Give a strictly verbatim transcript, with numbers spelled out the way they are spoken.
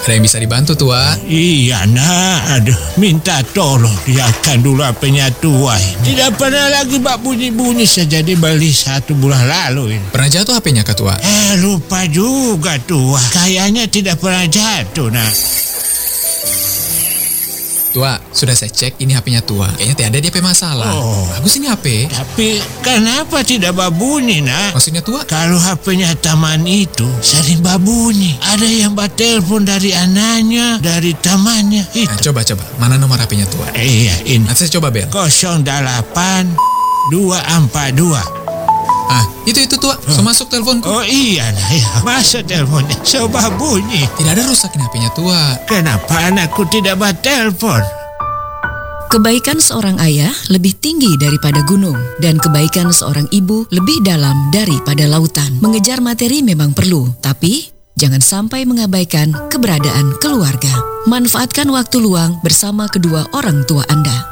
Ada yang bisa dibantu, Tua? Iya nak, aduh, minta tolong lihatkan dulu H P-nya Tua. Tidak pernah lagi bak bunyi-bunyi sejak dibeli satu bulan lalu ini. Pernah jatuh H P-nya ke Tua? Eh lupa juga Tua, kayaknya tidak pernah jatuh nak. Tua, sudah saya cek, ini H P-nya Tua. Kayaknya tidak ada D P masalah. Oh. Bagus ini H P. Tapi kenapa tidak babunyi nak? Maksudnya Tua? Kalau H P-nya Taman itu sering babunyi. Ada yang bat telepon dari anaknya, dari tamannya itu. Nah, coba, coba. Mana nomor H P-nya Tua? Iya ini. Nanti saya coba bel. nol delapan dua empat dua. Ah, itu itu Tua. So masuk teleponku. Oh iya nah ya. Masuk teleponnya. Coba bunyi. Tidak ada rusak ini H P-nya Tua. Kenapa anakku tidak bat telepon? Kebaikan seorang ayah lebih tinggi daripada gunung, dan kebaikan seorang ibu lebih dalam daripada lautan. Mengejar materi memang perlu, tapi jangan sampai mengabaikan keberadaan keluarga. Manfaatkan waktu luang bersama kedua orang tua Anda.